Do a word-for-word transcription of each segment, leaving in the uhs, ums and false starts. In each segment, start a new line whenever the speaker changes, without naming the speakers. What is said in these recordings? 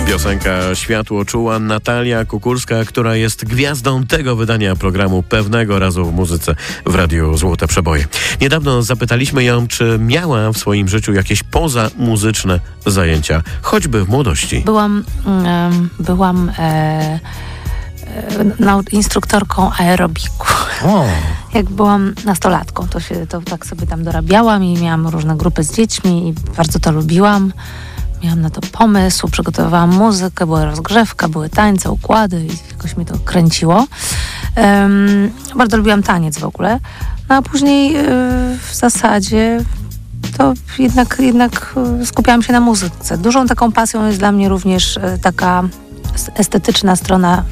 Piosenka Światło czuła Natalia Kukulska, która jest gwiazdą tego wydania programu Pewnego razu w muzyce w Radiu Złote Przeboje. Niedawno zapytaliśmy ją, czy miała w swoim życiu jakieś pozamuzyczne zajęcia, choćby w młodości.
Byłam, y, byłam e, e, no, instruktorką aerobiku.
O.
Jak byłam nastolatką, to się to tak sobie tam dorabiałam i miałam różne grupy z dziećmi i bardzo to lubiłam. Miałam na to pomysł, przygotowywałam muzykę, była rozgrzewka, były tańce, układy i jakoś mi to kręciło. Um, bardzo lubiłam taniec w ogóle. No a później yy, w zasadzie to jednak, jednak skupiałam się na muzyce. Dużą taką pasją jest dla mnie również yy, taka estetyczna strona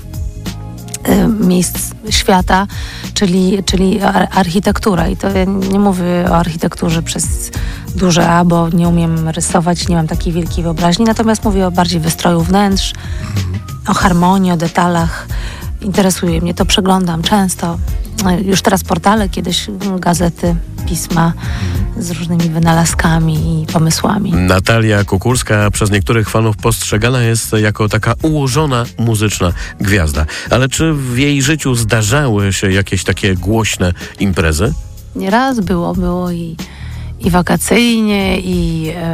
miejsc świata, czyli, czyli architektura. I to ja nie mówię o architekturze przez duże A, bo nie umiem rysować, nie mam takiej wielkiej wyobraźni, natomiast mówię o bardziej wystroju wnętrz, o harmonii, o detalach. Interesuje mnie to, przeglądam często. Już teraz portale, kiedyś gazety, pisma z różnymi wynalazkami i pomysłami.
Natalia Kukulska przez niektórych fanów postrzegana jest jako taka ułożona muzyczna gwiazda. Ale czy w jej życiu zdarzały się jakieś takie głośne imprezy?
Nieraz było, było i, i wakacyjnie, i e,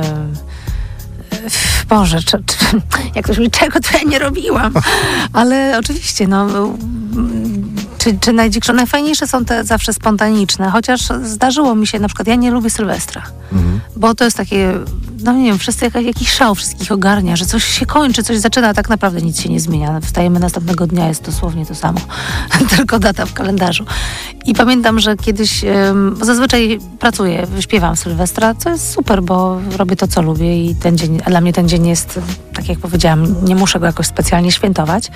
Boże, czy, czy, jak ktoś mówi, czego to ja nie robiłam. Ale oczywiście, no Czy, czy najdzikszą, najfajniejsze są te zawsze spontaniczne, chociaż zdarzyło mi się, na przykład ja nie lubię Sylwestra, mhm. bo to jest takie, no nie wiem, wszyscy jakaś, jakiś szał wszystkich ogarnia, że coś się kończy, coś zaczyna, a tak naprawdę nic się nie zmienia. Wstajemy następnego dnia, jest dosłownie to samo, tylko data w kalendarzu. I pamiętam, że kiedyś, bo zazwyczaj pracuję, śpiewam Sylwestra, co jest super, bo robię to, co lubię i ten dzień, a dla mnie ten dzień jest, tak jak powiedziałam, nie muszę go jakoś specjalnie świętować.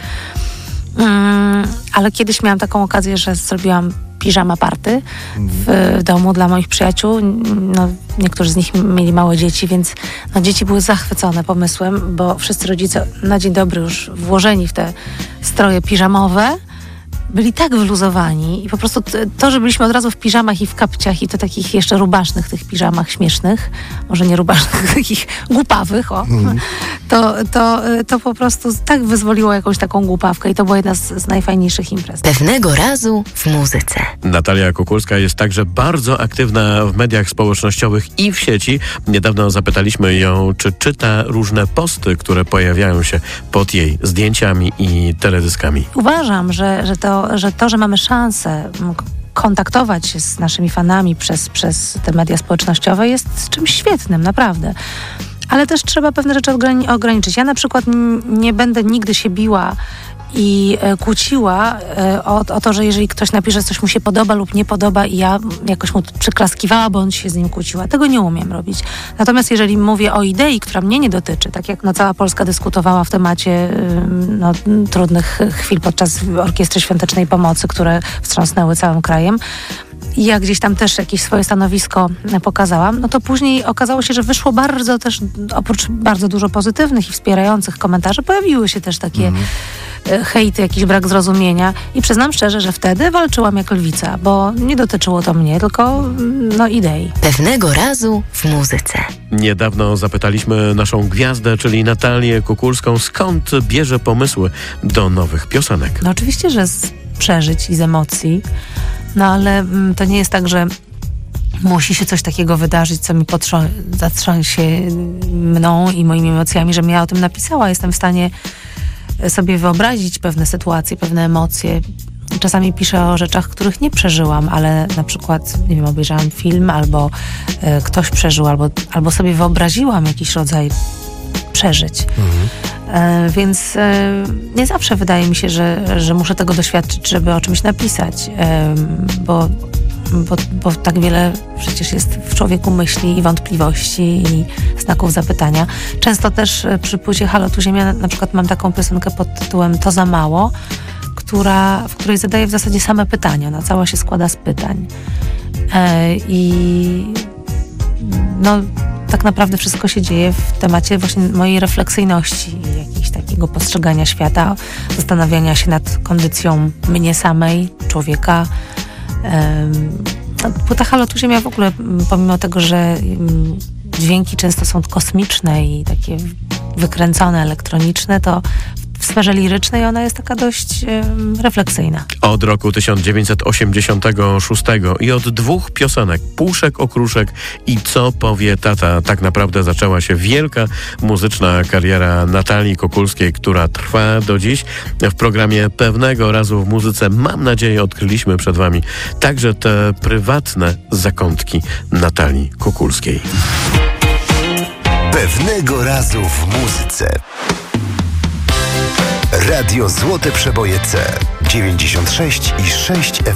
Um, ale kiedyś miałam taką okazję, że zrobiłam piżama party w, w domu dla moich przyjaciół. No, niektórzy z nich mieli małe dzieci, więc no, dzieci były zachwycone pomysłem, bo wszyscy rodzice na dzień dobry już włożeni w te stroje piżamowe byli tak wyluzowani i po prostu to, że byliśmy od razu w piżamach i w kapciach i to takich jeszcze rubasznych tych piżamach śmiesznych, może nie rubasznych, takich głupawych, o, mm. to, to, to po prostu tak wyzwoliło jakąś taką głupawkę i to była jedna z, z najfajniejszych imprez.
Pewnego razu w muzyce.
Natalia Kukulska jest także bardzo aktywna w mediach społecznościowych i w sieci. Niedawno zapytaliśmy ją, czy czyta różne posty, które pojawiają się pod jej zdjęciami i teledyskami.
Uważam, że, że to że to, że mamy szansę kontaktować się z naszymi fanami przez, przez te media społecznościowe jest czymś świetnym, naprawdę. Ale też trzeba pewne rzeczy ograni- ograniczyć. Ja na przykład n- nie będę nigdy się biła i e, kłóciła e, o, o to, że jeżeli ktoś napisze, coś mu się podoba lub nie podoba i ja jakoś mu przyklaskiwała, bo on się z nim kłóciła. Tego nie umiem robić. Natomiast jeżeli mówię o idei, która mnie nie dotyczy, tak jak no, cała Polska dyskutowała w temacie y, no, trudnych chwil podczas Orkiestry Świątecznej Pomocy, które wstrząsnęły całym krajem, i ja gdzieś tam też jakieś swoje stanowisko pokazałam, no to później okazało się, że wyszło bardzo też, oprócz bardzo dużo pozytywnych i wspierających komentarzy, pojawiły się też takie mm. hejty, jakiś brak zrozumienia i przyznam szczerze, że wtedy walczyłam jak lwica, bo nie dotyczyło to mnie, tylko no idei.
Pewnego razu w muzyce.
Niedawno zapytaliśmy naszą gwiazdę, czyli Natalię Kukulską, skąd bierze pomysły do nowych piosenek.
No oczywiście, że z przeżyć i z emocji. No ale mm, to nie jest tak, że musi się coś takiego wydarzyć, co mi potrząs- zatrząsie mną i moimi emocjami, żebym ja o tym napisała. Jestem w stanie sobie wyobrazić pewne sytuacje, pewne emocje. Czasami piszę o rzeczach, których nie przeżyłam, ale na przykład, nie wiem, obejrzałam film, albo e, ktoś przeżył, albo, albo sobie wyobraziłam jakiś rodzaj przeżyć. Mhm. E, więc e, nie zawsze wydaje mi się, że, że muszę tego doświadczyć, żeby o czymś napisać, e, bo, bo, bo tak wiele przecież jest w człowieku myśli i wątpliwości i znaków zapytania. Często też przy płycie Halo tu Ziemia na przykład mam taką piosenkę pod tytułem To za mało, która, w której zadaję w zasadzie same pytania. Ona cała się składa z pytań. E, I no tak naprawdę wszystko się dzieje w temacie właśnie mojej refleksyjności i jakiegoś takiego postrzegania świata, zastanawiania się nad kondycją mnie samej, człowieka. Płyta Halo tu Ziemia w ogóle, pomimo tego, że dźwięki często są kosmiczne i takie wykręcone, elektroniczne, to w sferze lirycznej ona jest taka dość e, refleksyjna.
Od roku tysiąc dziewięćset osiemdziesiątego szóstego i od dwóch piosenek, Puszek, Okruszek i Co powie tata, tak naprawdę zaczęła się wielka muzyczna kariera Natalii Kukulskiej, która trwa do dziś. W programie Pewnego razu w muzyce, mam nadzieję, odkryliśmy przed wami także te prywatne zakątki Natalii Kukulskiej.
Pewnego razu w muzyce. Radio Złote Przeboje C dziewięćdziesiąt sześć i sześć F